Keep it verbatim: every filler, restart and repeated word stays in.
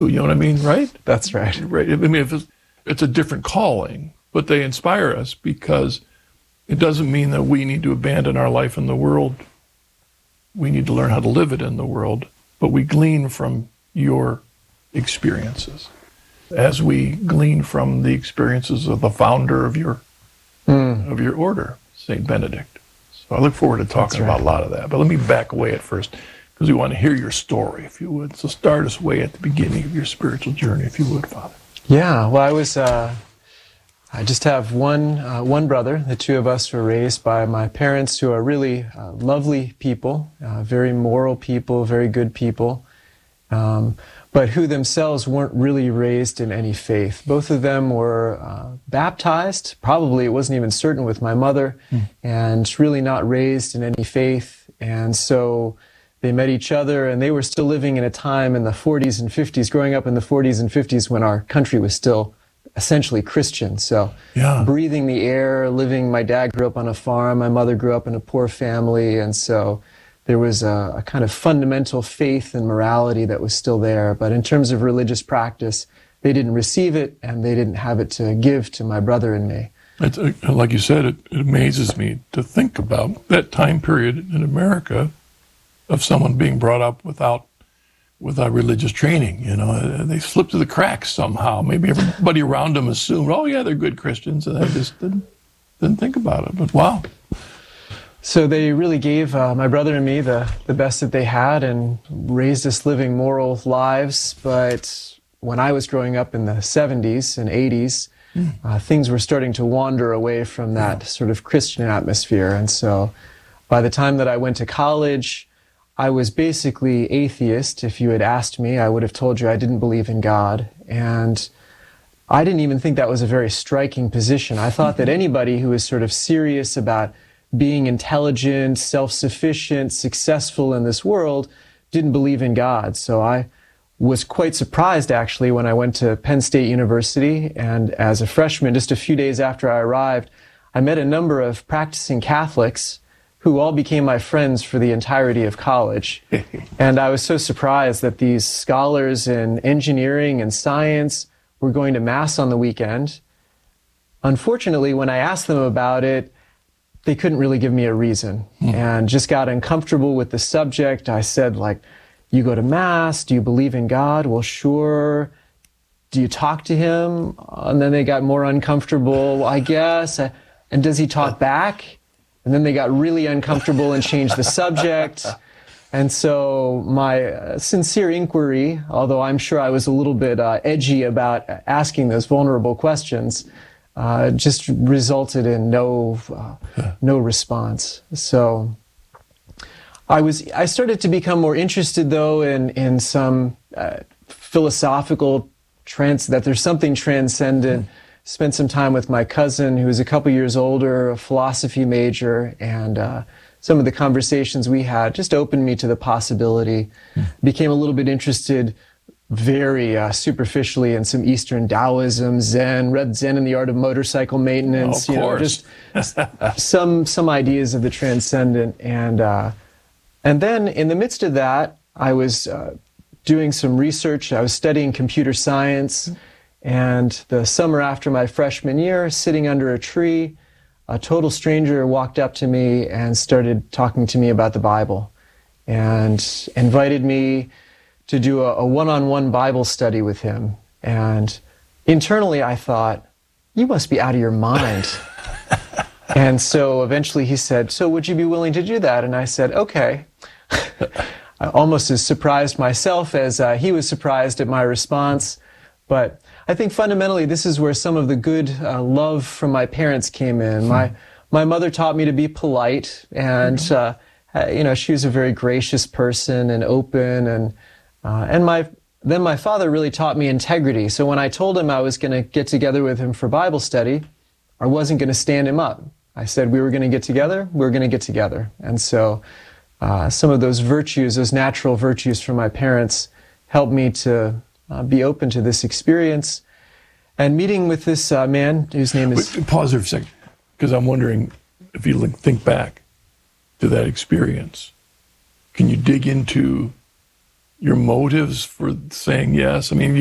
You know what I mean, right? That's right. Right. I mean, if it's, it's a different calling, but they inspire us because it doesn't mean that we need to abandon our life in the world. We need to learn how to live it in the world, but we glean from your experiences as we glean from the experiences of the founder of your mm. of your order, Saint Benedict. So I look forward to talking right. about a lot of that. But let me back away at first, because we want to hear your story, if you would. So start us way at the beginning of your spiritual journey, if you would, Father. Yeah, well, I was, uh, I just have one uh, one brother. The two of us were raised by my parents, who are really uh, lovely people, uh, very moral people, very good people, um, but who themselves weren't really raised in any faith. Both of them were uh, baptized. Probably it wasn't even certain with my mother, mm. and really not raised in any faith. And so they met each other, and they were still living in a time in the forties and fifties, growing up in the forties and fifties when our country was still essentially Christian. So yeah. breathing the air, living, my dad grew up on a farm, my mother grew up in a poor family, and so there was a, a kind of fundamental faith and morality that was still there. But in terms of religious practice, they didn't receive it, and they didn't have it to give to my brother and me. It's, uh, like you said, it, it amazes me to think about that time period in America of someone being brought up without without religious training. You know, they slipped through the cracks somehow. Maybe everybody around them assumed, oh yeah, they're good Christians, and they just didn't didn't think about it. But wow. So they really gave uh, my brother and me the, the best that they had and raised us living moral lives. But when I was growing up in the seventies and eighties, mm. uh, things were starting to wander away from that yeah. sort of Christian atmosphere. And so by the time that I went to college, I was basically atheist. If you had asked me, I would have told you I didn't believe in God. And I didn't even think that was a very striking position. I thought that anybody who was sort of serious about being intelligent, self-sufficient, successful in this world didn't believe in God. So I was quite surprised, actually, when I went to Penn State University. And as a freshman, just a few days after I arrived, I met a number of practicing Catholics who all became my friends for the entirety of college. And I was so surprised that these scholars in engineering and science were going to Mass on the weekend. Unfortunately, when I asked them about it, they couldn't really give me a reason, mm. and just got uncomfortable with the subject. I said, like, you go to Mass? Do you believe in God? Well, sure. Do you talk to him? And then they got more uncomfortable, I guess. And does he talk back? And then they got really uncomfortable and changed the subject. And so my uh, sincere inquiry, although I'm sure I was a little bit uh, edgy about asking those vulnerable questions, uh, just resulted in no uh, yeah. no response. So I was I started to become more interested, though, in in some uh, philosophical trans that there's something transcendent. Mm-hmm. Spent some time with my cousin, who was a couple years older, a philosophy major, and uh, some of the conversations we had just opened me to the possibility. Mm. Became a little bit interested very uh, superficially in some Eastern Taoism, Zen, read Zen and the Art of Motorcycle Maintenance, oh, of you know, course. just some some ideas of the transcendent. And uh, and then in the midst of that, I was uh, doing some research. I was studying computer science. Mm. And the summer after my freshman year, sitting under a tree, a total stranger walked up to me and started talking to me about the Bible and invited me to do a, a one-on-one Bible study with him. And internally I thought, you must be out of your mind. And so eventually he said, so would you be willing to do that? And I said, okay. I almost as surprised myself as uh, he was surprised at my response. But I think fundamentally this is where some of the good uh, love from my parents came in. My my mother taught me to be polite, and uh, you know, she was a very gracious person and open, and uh, and my then my father really taught me integrity. So when I told him I was going to get together with him for Bible study, I wasn't going to stand him up. I said we were going to get together. We were going to get together, and so uh, some of those virtues, those natural virtues from my parents, helped me to Uh, be open to this experience. And meeting with this uh, man whose name is... Wait, pause there for a second, because I'm wondering if you think back to that experience. Can you dig into your motives for saying yes. I mean,